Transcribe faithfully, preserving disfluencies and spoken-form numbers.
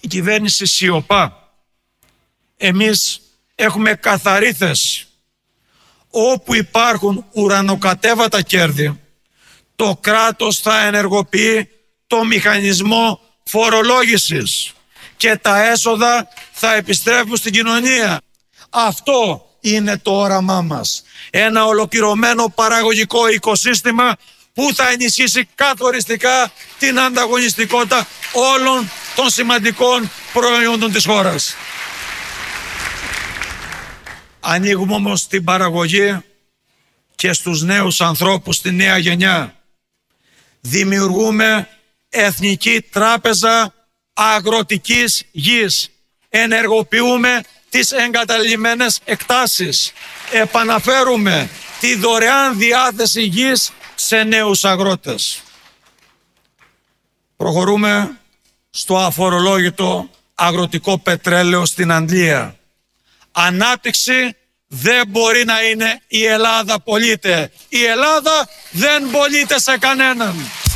η κυβέρνηση σιωπά. Εμείς έχουμε καθαρή θέση. Όπου υπάρχουν ουρανοκατέβατα κέρδη, το κράτος θα ενεργοποιεί το μηχανισμό φορολόγησης και τα έσοδα θα επιστρέφουν στην κοινωνία. Αυτό είναι το όραμά μας. Ένα ολοκληρωμένο παραγωγικό οικοσύστημα που θα ενισχύσει καθοριστικά την ανταγωνιστικότητα όλων των σημαντικών προϊόντων της χώρας. Ανοίγουμε όμως την παραγωγή και στους νέους ανθρώπους, στη νέα γενιά. Δημιουργούμε Εθνική Τράπεζα Αγροτικής Γης. Ενεργοποιούμε τις εγκαταλειμμένες εκτάσεις. Επαναφέρουμε τη δωρεάν διάθεση γης σε νέους αγρότες. Προχωρούμε στο αφορολόγητο αγροτικό πετρέλαιο στην Αντλία. Ανάπτυξη δεν μπορεί να είναι η Ελλάδα πωλείται. Η Ελλάδα δεν πωλείται σε κανέναν.